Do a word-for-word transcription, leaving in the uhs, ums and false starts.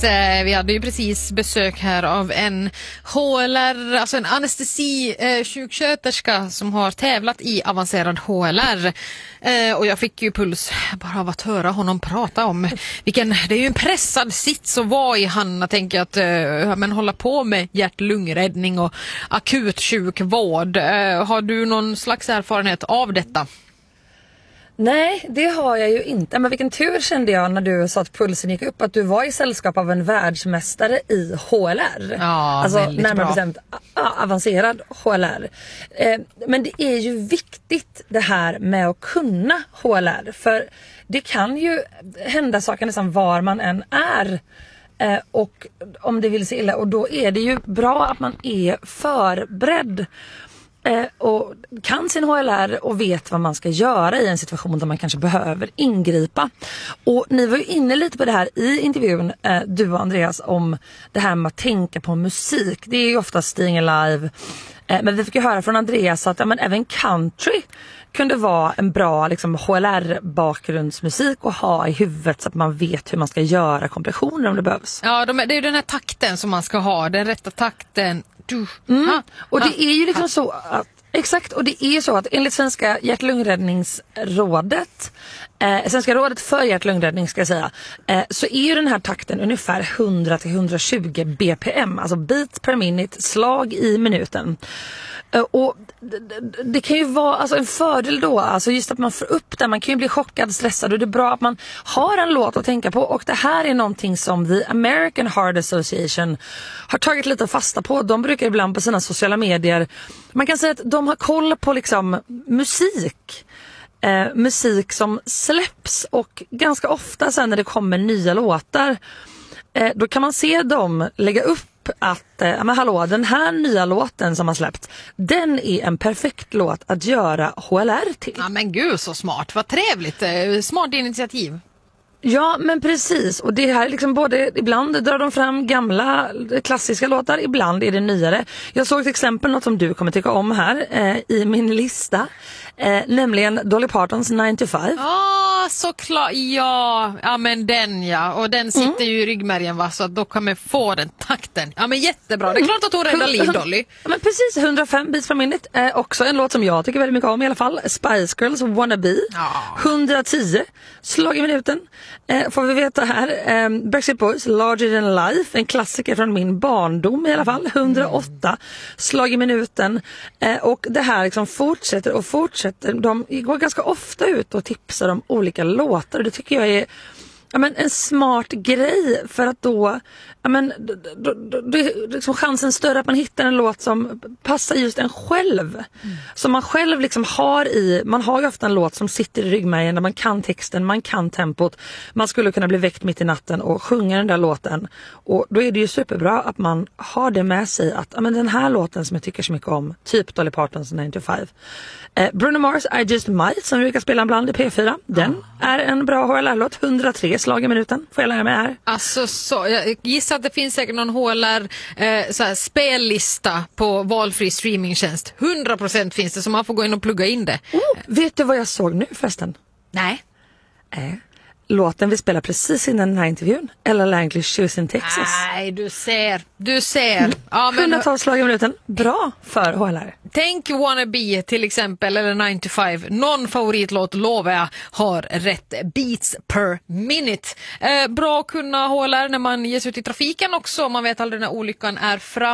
Vi hade ju precis besök här av en H L R, alltså en anestesi-sjuksköterska som har tävlat i avancerad H L R. Och jag fick ju puls bara av att höra honom prata om vilken, det är ju en pressad sits att vara i, Hanna, tänker jag, att men hålla på med hjärt-lungräddning och akut sjukvård. Har du någon slags erfarenhet av detta? Nej, det har jag ju inte. Men vilken tur kände jag när du sa att pulsen gick upp, att du var i sällskap av en världsmästare i H L R. Ja, alltså närmare bra. bestämt avancerad H L R. Eh, men det är ju viktigt det här med att kunna H L R. För det kan ju hända saker nästan var man än är. Eh, och om det vill se illa. Och då är det ju bra att man är förberedd. Eh, och kan sin H L R och vet vad man ska göra i en situation där man kanske behöver ingripa. Och ni var ju inne lite på det här i intervjun, eh, du och Andreas, om det här med att tänka på musik. Det är ju ofta Staying Alive. Eh, men vi fick ju höra från Andreas att ja, men även country kunde vara en bra liksom, H L R-bakgrundsmusik att ha i huvudet så att man vet hur man ska göra kompressioner om det behövs. Ja, de, det är ju den här takten som man ska ha, den rätta takten. Mm. Ha, och det ha, är ju liksom ha. så att, exakt, och det är ju så att enligt Svenska hjärt-lungräddningsrådet, eh, Svenska rådet för hjärt-lungräddning ska jag säga, eh, så är ju den här takten ungefär hundra till hundratjugo B P M, alltså beats per minute, slag i minuten. Uh, och det, det, det kan ju vara alltså, en fördel då, alltså just att man får upp det, man kan ju bli chockad, stressad, och det är bra att man har en låt att tänka på, och det här är någonting som The American Heart Association har tagit lite fasta på. De brukar ibland på sina sociala medier, man kan säga att de har koll på liksom musik eh, musik som släpps, och ganska ofta sen när det kommer nya låtar eh, då kan man se dem lägga upp att, eh, men hallå, den här nya låten som har släppt, den är en perfekt låt att göra H L R till. Ja, men gud, så smart, vad trevligt, smart initiativ. Ja, men precis, och det här är liksom både, ibland drar de fram gamla klassiska låtar, ibland är det nyare. Jag såg till exempel något som du kommer tycka om här eh, i min lista, eh, nämligen Dolly Partons nine to five. Ja, såklart, ja, ja men den ja, och den sitter mm. ju i ryggmärgen, va, så att då kan man få den takten. Ja, men jättebra, det är klart att hon räddar liv, Dolly. Ja, men precis, hundrafem beats per minute, eh, också en låt som jag tycker väldigt mycket om i alla fall, Spice Girls Wannabe, ja. hundratio slag i minuten. Eh, får vi veta här, eh, Backstreet Boys Larger Than Life, en klassiker från min barndom i alla fall, hundraåtta slag i minuten, eh, och det här liksom fortsätter och fortsätter. De går ganska ofta ut och tipsar om olika låtar, och det tycker jag är ja, men en smart grej, för att då, ja, men, då, då, då, då är liksom chansen större att man hittar en låt som passar just en själv. Mm. Som man själv liksom har i, man har ju ofta en låt som sitter i ryggmärgen där man kan texten, man kan tempot, man skulle kunna bli väckt mitt i natten och sjunga den där låten. Och då är det ju superbra att man har det med sig, att ja, men den här låten som jag tycker så mycket om, typ Dolly Partons nine to five. Eh, Bruno Mars I Just Might, som vi brukar spela ibland i P fyra, den mm. är en bra H L R-låt, hundratre slag i minuten, får jag lära mig här. Alltså, så, jag gissar att det finns säkert någon H L R eh, så här, spellista på valfri streamingtjänst. hundra procent finns det, så man får gå in och plugga in det. Oh, vet du vad jag såg nu förresten? Nej. Eh. Låten vi spelar precis innan den här intervjun, Ella Langley, Shoes in Texas. Nej, du ser, du ser. Ja, men hundratals slag i minuten, bra för H L R. Tänk Wannabe till exempel, eller nine to five. Någon favoritlåt, lovar jag, har rätt beats per minute. Eh, bra att kunna H L R när man ger sig ut i trafiken också. Man vet aldrig när olyckan är fram.